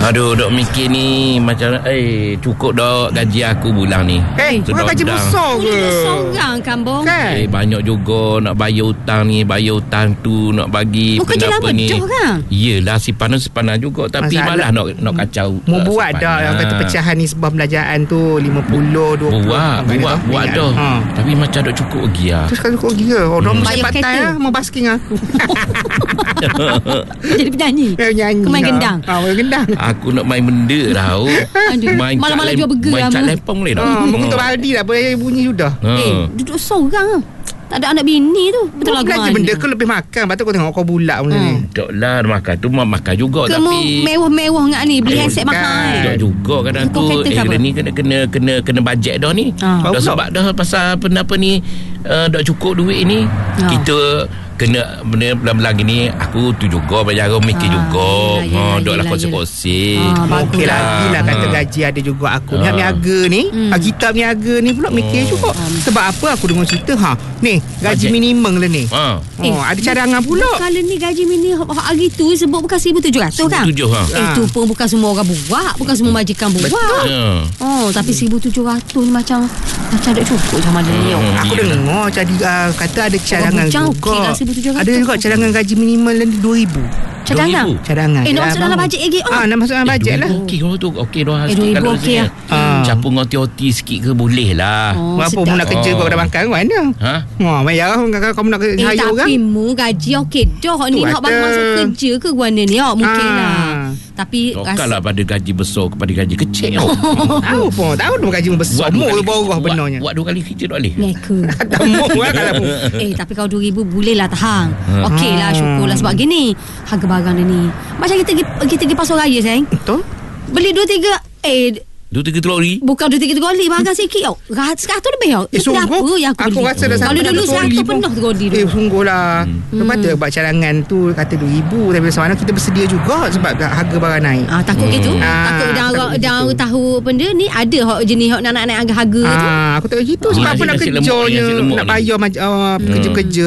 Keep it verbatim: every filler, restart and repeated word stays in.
Aduh, dok mikir ni macam eh cukup dah gaji aku bulan ni. Eh, kau gaji besar ke? Seorang kan, Bong? Kan? Eh, banyak juga nak bayar hutang ni, bayar hutang tu, nak bagi Kau kerja lama ni. dah kan? Yelah, si panas sepanas juga, tapi Masalah, malah nak nak kacau. Mau uh, buat dah yang kata pecahan ni sebab belanjaan tu lima puluh, dua puluh. Buat, buat, buat dah. Ha. Tapi macam tak cukup lagi lah. Terus kan cukup gila. Orang Hmm. saya part time lah, mau basking aku. Jadi penyanyi? Eh, nyanyi. Kau main lah. gendang? Ha, main gendang. Aku nak main benda tau. Aduh, Main malam-malam cat jual burger Main lah, cat Mu. lempong boleh tak? Ha, mengutuk baldi lah, boleh bunyi sudah. Ha. Eh, duduk seorang. Tak ada anak bini tu. Betul lah Belanja benda ke lebih makan. Lepas tu kau tengok kau bulat macam ni. Tak lah, makan tu mah makan juga Ke tapi mewah-mewah ngak ni. Beli Eh, handset bukan. mahal. tak juga kadang Kau tu kata eh apa? ni kena kena kena kena bajet dah ni. Ha. Dah Bagus sebab dah pasal apa ni uh, dah cukup duit ni. Ha. Kita kena benda belah-belah gini aku tu juga bayar mikir Ah, juga. yelah, Ha yelah, dok lah yelah, kongsi-kongsi. Ah, bagus Okey lah. lagi lah kata Ha. gaji ada juga aku. Ni Ha. niaga ni, Hmm. hmm. kita niaga ni pula mikir juga. Sebab apa aku dengar cerita ha. Ni gaji Bajet. minimum lah ni. Ha. Oh, ada cadangan pula. Kalau ni gaji mini hak hari tu sebut bukan seribu tujuh ratus kan? Tujuh ha. Eh tu pun bukan semua orang buat, bukan semua majikan buat. Ya. Oh, tapi seribu tujuh ratus ni macam macam tak cukup sama dia ni. Hmm. Aku Iyalah. dengar jadi uh, kata ada cadangan bujang juga. okey lah, seribu tujuh ratus. Ada juga cadangan gaji minimal dua ribu. Cadangan. dua ribu. Cadangan. Eh, nak Ya, masuk dalam bang. bajet lagi. Oh. Ah, nak masuk dalam bajet lah. Okey kalau tu okey dah. Eh, sikit dua ribu kalau okey sini. lah. Ah. Campur ngoti-oti sikit ke boleh lah. Oh, Apa sedap. mu nak kerja Oh. kau dah makan ke mana? Ha? Wah, bayar kau kamu nak Eh, hire orang. tapi mu gaji okey dah. Hak ni Tu hak baru ada. masuk kerja ke guana ni? Hak mungkin Ah. lah. Tapi Takkanlah pada gaji besar kepada gaji kecil. Tahu pun, tahu dah gaji mu besar. Mu kali- bawah buat- benarnya. Buat dua kali kerja tak boleh. Meka. Tak mu lah kalau mu. Eh tapi kalau dua ribu boleh lah tahan. Ha. Okey lah, syukurlah. Sebab gini harga barang dia ni macam kita pergi kita pergi pasar raya sayang. Betul? Beli dua tiga eh Dua tiga troli. bukan dua tiga troli, barang sikit tau. Seratus lebih tau. Eh, Itu berapa sungguh? yang aku, Aku beli. rasa dah Kalau sampai dulu satu seratus troli pun. penuh troli Eh, tu. sungguh lah. Hmm. Lepas tu buat cadangan tu kata dua ribu. Tapi macam mana kita bersedia juga sebab harga barang naik. Ah, takut Hmm. gitu. Ah, Takut dah takut orang gitu. dah orang tahu benda ni ada hak jenis hak nak naik harga-harga tu. Ah, aku tak gitu Ah, sebab apa nasi- nak nasi lemak, kerjanya nasi lemak nak ni. bayar maj- uh, pekerja-pekerja